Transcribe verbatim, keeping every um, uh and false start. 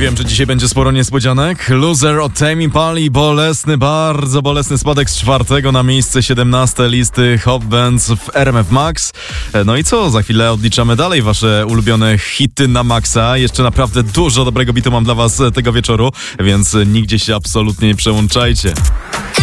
Mówiłem, że dzisiaj będzie sporo niespodzianek. Loser od Tame Impala, bolesny, bardzo bolesny spadek z czwartego na miejsce siedemnaste listy Hot Bands w R M F Max. No i co, za chwilę odliczamy dalej wasze ulubione hity na maksa. Jeszcze naprawdę dużo dobrego bitu mam dla was tego wieczoru, więc nigdzie się absolutnie nie przełączajcie.